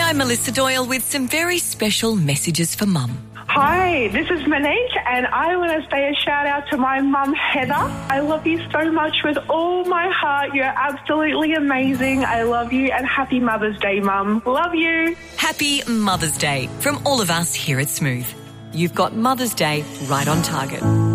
I'm Melissa Doyle with some very special messages for Mum. Hi, this is Monique, and I want to say a shout out to my mum, Heather. I love you so much with all my heart. You're absolutely amazing. I love you, and happy Mother's Day, Mum. Love you. Happy Mother's Day from all of us here at Smooth. You've got Mother's Day right on target.